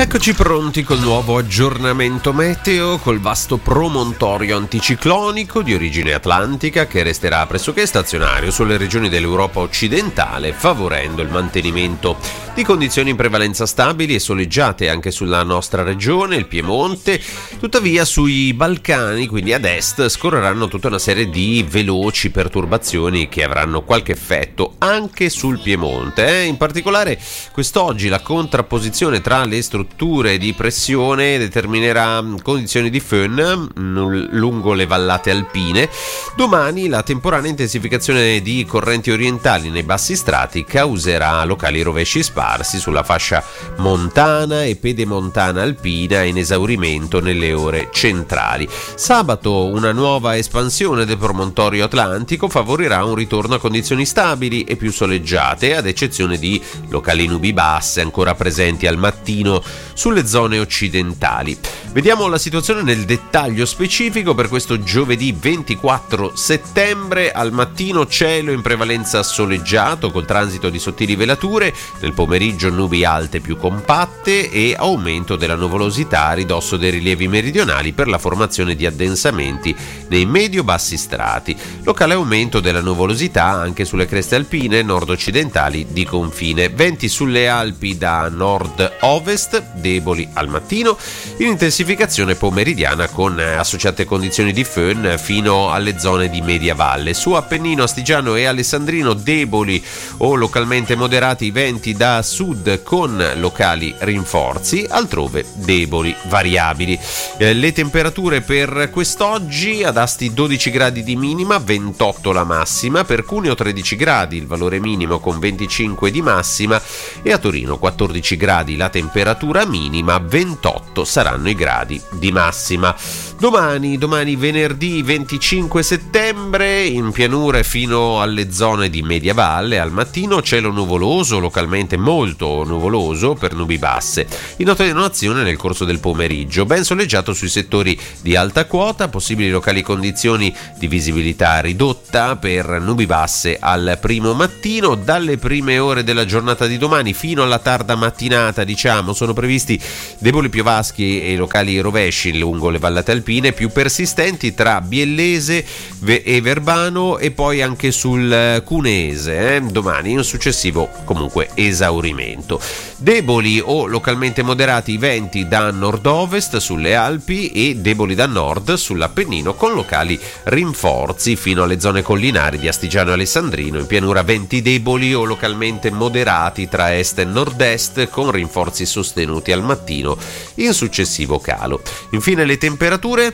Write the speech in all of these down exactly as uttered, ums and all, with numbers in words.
Eccoci pronti col nuovo aggiornamento meteo, col vasto promontorio anticiclonico di origine atlantica che resterà pressoché stazionario sulle regioni dell'Europa occidentale, favorendo il mantenimento di condizioni in prevalenza stabili e soleggiate anche sulla nostra regione, il Piemonte. Tuttavia sui Balcani, quindi ad est, scorreranno tutta una serie di veloci perturbazioni che avranno qualche effetto anche sul Piemonte. Eh? In particolare quest'oggi la contrapposizione tra le strutture di pressione determinerà condizioni di föhn lungo le vallate alpine. Domani la temporanea intensificazione di correnti orientali nei bassi strati causerà locali rovesci sparsi sulla fascia montana e pedemontana alpina in esaurimento nelle ore centrali. Sabato una nuova espansione del promontorio atlantico favorirà un ritorno a condizioni stabili e più soleggiate, ad eccezione di locali nubi basse ancora presenti al mattino sulle zone occidentali. Vediamo la situazione nel dettaglio specifico per questo giovedì ventiquattro settembre. Al mattino cielo in prevalenza soleggiato col transito di sottili velature, nel pomeriggio nubi alte più compatte e aumento della nuvolosità a ridosso dei rilievi meridionali per la formazione di addensamenti nei medio-bassi strati. Locale aumento della nuvolosità anche sulle creste alpine nord-occidentali di confine. Venti sulle Alpi da nord-ovest deboli al mattino, in intensificazione pomeridiana con associate condizioni di föhn fino alle zone di media valle. Su Appennino, Astigiano e Alessandrino deboli o localmente moderati venti da sud con locali rinforzi, altrove deboli variabili. Eh, le temperature per quest'oggi: ad Asti dodici gradi di minima, ventotto la massima, per Cuneo tredici gradi il valore minimo con venticinque di massima e a Torino quattordici gradi la temperatura minima, ventotto saranno i gradi di massima. Domani, domani venerdì venticinque settembre, in pianure fino alle zone di media valle, al mattino cielo nuvoloso, localmente molto nuvoloso per nubi basse, in attenuazione nel corso del pomeriggio, ben soleggiato sui settori di alta quota, possibili locali condizioni di visibilità ridotta per nubi basse al primo mattino. Dalle prime ore della giornata di domani fino alla tarda mattinata, diciamo, sono previsti deboli piovaschi e locali rovesci lungo le vallate alpine, più persistenti tra Biellese e Verbano e poi anche sul Cuneese. Eh? Domani un successivo comunque esaurimento. Deboli o localmente moderati i venti da nord-ovest sulle Alpi e deboli da nord sull'Appennino con locali rinforzi fino alle zone collinari di Astigiano e Alessandrino. In pianura venti deboli o localmente moderati tra est e nord-est con rinforzi sostenuti al mattino in successivo calo. Infine le temperature.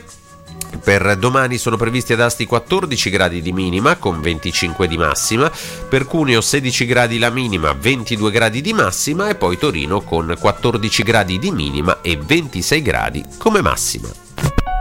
Per domani sono previsti ad Asti quattordici gradi di minima con venticinque di massima, per Cuneo sedici gradi la minima, ventidue gradi di massima e poi Torino con quattordici gradi di minima e ventisei gradi come massima.